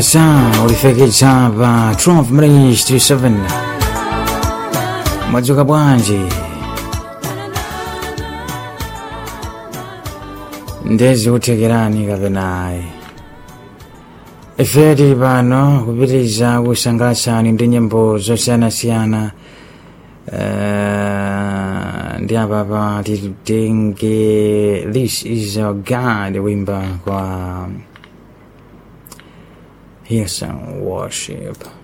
ulifika pa 12 minutes to 7. Mwadzuka bwanji? Ndezi utekerani kapena ifeti pano kupitiriza kusangalatsani ndi nyimbo zosiyanasiyana. Ndi apa titenge This Is Our God wimba kwa Hillsong Worship.